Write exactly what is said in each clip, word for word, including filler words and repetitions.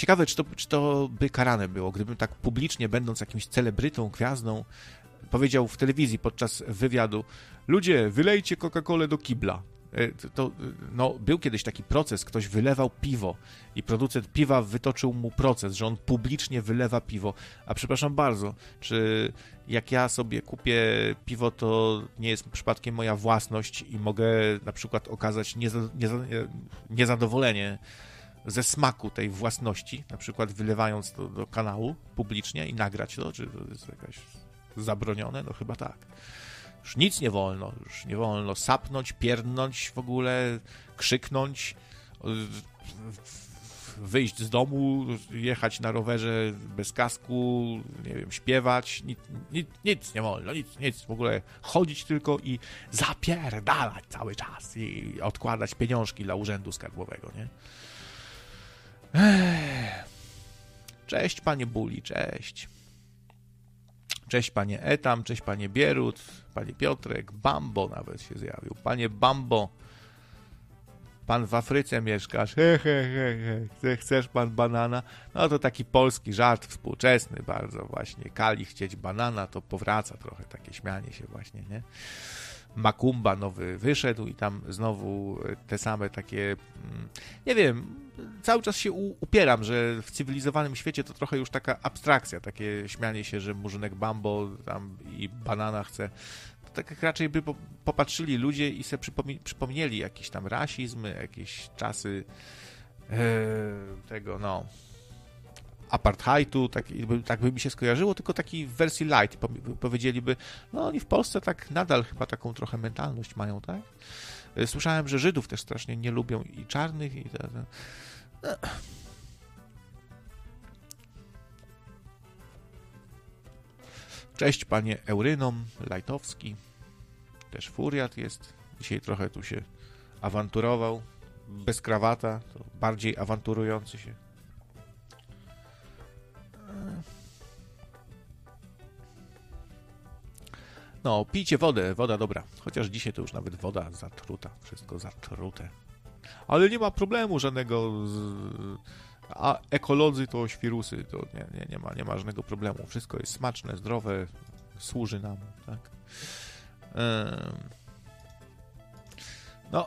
Ciekawe, czy to, czy to by karane było, gdybym tak publicznie, będąc jakimś celebrytą, gwiazdą, powiedział w telewizji podczas wywiadu: ludzie, wylejcie Coca-Colę do kibla. To, no, był kiedyś taki proces, ktoś wylewał piwo i producent piwa wytoczył mu proces, że on publicznie wylewa piwo. A przepraszam bardzo, czy jak ja sobie kupię piwo, to nie jest przypadkiem moja własność i mogę na przykład okazać nieza, nieza, niezadowolenie ze smaku tej własności, na przykład wylewając to do kanału publicznie i nagrać to, czy to jest jakaś zabronione? No chyba tak. Już nic nie wolno, już nie wolno sapnąć, pierdnąć w ogóle, krzyknąć, wyjść z domu, jechać na rowerze bez kasku, nie wiem, śpiewać, nic, nic, nic nie wolno, nic, nic, w ogóle chodzić tylko i zapierdalać cały czas i odkładać pieniążki dla urzędu skarbowego, nie? Cześć, panie Buli, cześć. Cześć, panie Etam, cześć, panie Bierut, panie Piotrek, Bambo nawet się zjawił. Panie Bambo, pan w Afryce mieszkasz, he, he, he, he. Chcesz pan banana? No to taki polski żart współczesny bardzo właśnie. Kali chcieć banana, to powraca trochę takie śmianie się właśnie, nie? Makumba nowy wyszedł i tam znowu te same takie, nie wiem, cały czas się upieram, że w cywilizowanym świecie to trochę już taka abstrakcja, takie śmianie się, że Murzynek Bambo tam i banana chce. To tak jak raczej by popatrzyli ludzie i sobie przypomni- przypomnieli jakiś tam rasizm, jakieś czasy ee, tego, no, apartheidu, tak, tak by mi się skojarzyło, tylko taki w wersji light. Powiedzieliby, no oni w Polsce tak nadal chyba taką trochę mentalność mają, tak? Słyszałem, że Żydów też strasznie nie lubią i czarnych i tak. Cześć, panie Eurynom, Lajtowski. Też Furiat jest. Dzisiaj trochę tu się awanturował. Bez krawata, to bardziej awanturujący się. No, pijcie wodę, woda dobra. Chociaż dzisiaj to już nawet woda zatruta, wszystko zatrute. Ale nie ma problemu żadnego z... A ekolodzy to świrusy, to nie, nie, nie ma, nie ma żadnego problemu. Wszystko jest smaczne, zdrowe, służy nam, tak? No,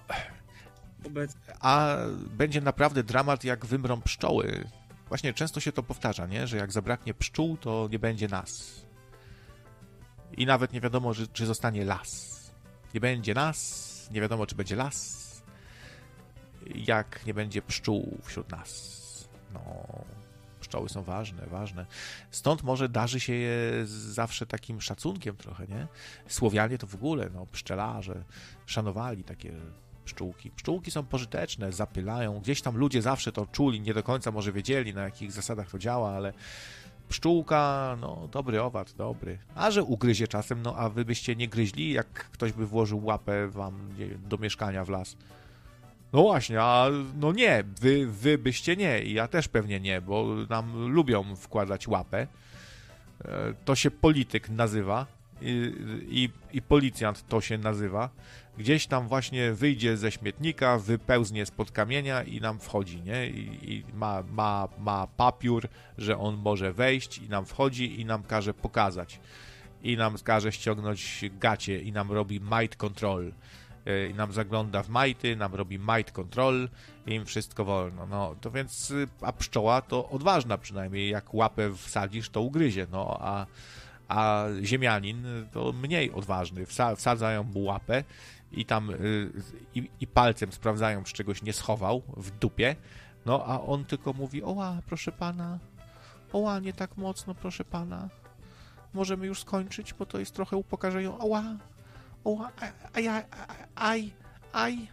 a będzie naprawdę dramat, jak wymrą pszczoły. Właśnie często się to powtarza, nie? Że jak zabraknie pszczół, to nie będzie nas. I nawet nie wiadomo, czy, czy zostanie las. Nie będzie nas, nie wiadomo, czy będzie las, jak nie będzie pszczół wśród nas. No, pszczoły są ważne, ważne. Stąd może darzy się je zawsze takim szacunkiem trochę, nie? Słowianie to w ogóle, no, pszczelarze szanowali takie pszczółki. Pszczółki są pożyteczne, zapylają. Gdzieś tam ludzie zawsze to czuli, nie do końca może wiedzieli, na jakich zasadach to działa, ale pszczółka, no, dobry owad, dobry. A że ugryzie czasem, no, a wy byście nie gryźli, jak ktoś by włożył łapę wam, nie wiem, do mieszkania w las. No właśnie, a no nie, wy, wy byście nie i ja też pewnie nie, bo nam lubią wkładać łapę. To się polityk nazywa i, i, i policjant to się nazywa. Gdzieś tam właśnie wyjdzie ze śmietnika, wypełznie spod kamienia i nam wchodzi, nie? I, i ma, ma, ma papier, że on może wejść i nam wchodzi i nam każe pokazać. I nam każe ściągnąć gacie i nam robi might control. I nam zagląda w majty, nam robi might control i im wszystko wolno. No to więc, a pszczoła to odważna przynajmniej, jak łapę wsadzisz, to ugryzie, no a, a ziemianin to mniej odważny. Wsa, wsadzają mu łapę i tam y, i, i palcem sprawdzają, czy czegoś nie schował w dupie, no a on tylko mówi, oła, proszę pana, oła, nie tak mocno, proszę pana, możemy już skończyć, bo to jest trochę upokarzające, oła, oła, aj, aj, aj, aj,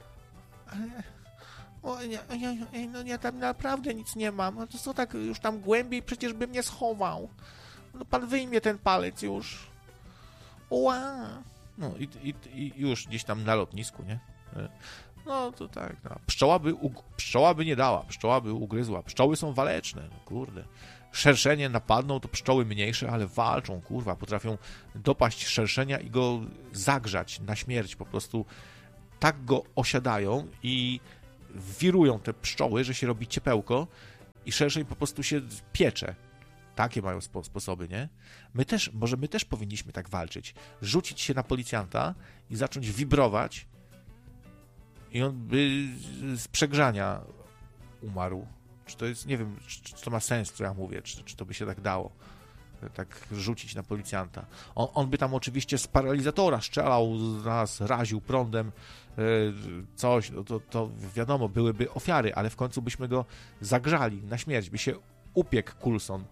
o, nie, nie, no ja tam naprawdę nic nie mam, no to co tak już tam głębiej, przecież bym nie schował, no pan wyjmie ten palec już, oła. No i, i, i już gdzieś tam na lotnisku, nie? No to tak, no. Pszczoła by, pszczoła by nie dała, pszczoła by ugryzła. Pszczoły są waleczne, no kurde. Szerszenie napadną, to pszczoły mniejsze, ale walczą, kurwa. Potrafią dopaść szerszenia i go zagrzać na śmierć. Po prostu tak go osiadają i wirują te pszczoły, że się robi ciepełko i szerzej po prostu się piecze. Takie mają spo- sposoby, nie? My też, może my też powinniśmy tak walczyć. Rzucić się na policjanta i zacząć wibrować i on by z przegrzania umarł. Czy to jest, nie wiem, czy, czy to ma sens, co ja mówię, czy, czy to by się tak dało, tak rzucić na policjanta. On, on by tam oczywiście z paralizatora strzelał, nas raził prądem, coś, no to, to wiadomo, byłyby ofiary, ale w końcu byśmy go zagrzali na śmierć, by się upiekł Coulson.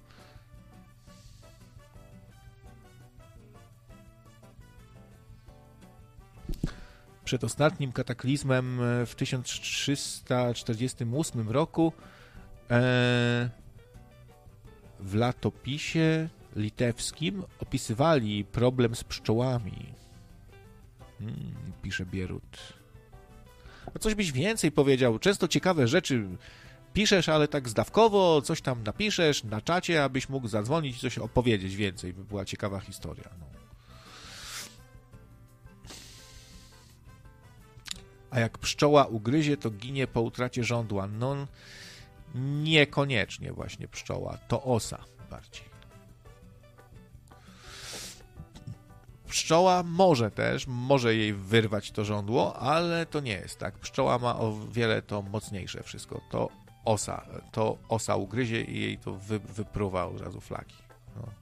Przed ostatnim kataklizmem w tysiąc trzysta czterdziestym ósmym roku e, w latopisie litewskim opisywali problem z pszczołami. Hmm, pisze Bierut. A coś byś więcej powiedział. Często ciekawe rzeczy piszesz, ale tak zdawkowo, coś tam napiszesz na czacie, abyś mógł zadzwonić i coś opowiedzieć więcej, by była ciekawa historia. No. A jak pszczoła ugryzie, to ginie po utracie żądła. No, niekoniecznie właśnie pszczoła, to osa bardziej. Pszczoła może też, może jej wyrwać to żądło, ale to nie jest tak. Pszczoła ma o wiele to mocniejsze wszystko. To osa, to osa ugryzie i jej to wy, wypruwa od razu flaki. No.